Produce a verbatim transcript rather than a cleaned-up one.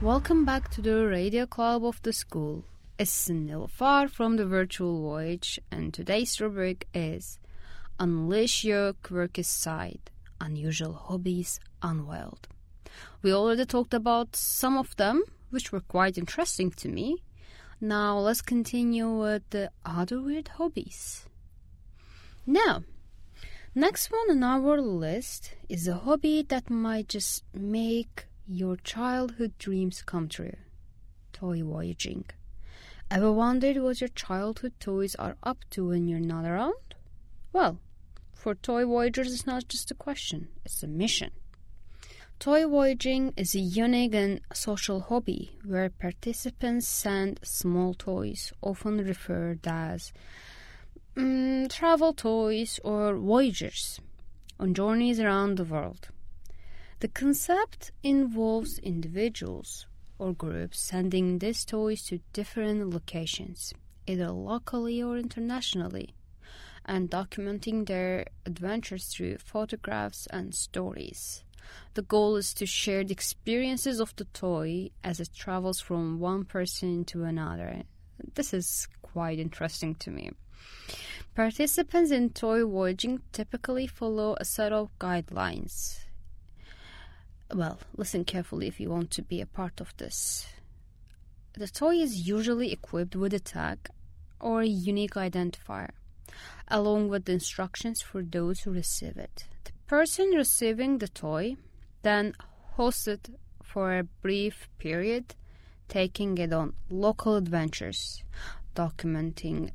Welcome back to the Radio Club of the school. It's Nilfar from the Virtual Voyage, and today's rubric is Unleash Your Quirky Side, Unusual Hobbies Unveiled. We already talked about some of them, which were quite interesting to me. Now let's continue with the other weird hobbies. Now, next one on our list is a hobby that might just make your childhood dreams come true. Toy voyaging. Ever wondered what your childhood toys are up to when you're not around? Well, for toy voyagers, it's not just a question, it's a mission. Toy voyaging is a unique and social hobby where participants send small toys, often referred as um, travel toys or voyagers, on journeys around the world. The concept involves individuals or groups sending these toys to different locations, either locally or internationally, and documenting their adventures through photographs and stories. The goal is to share the experiences of the toy as it travels from one person to another. This is quite interesting to me. Participants in toy voyaging typically follow a set of guidelines. Well, listen carefully if you want to be a part of this. The toy is usually equipped with a tag or a unique identifier, along with the instructions for those who receive it. The person receiving the toy then hosts it for a brief period, taking it on local adventures, documenting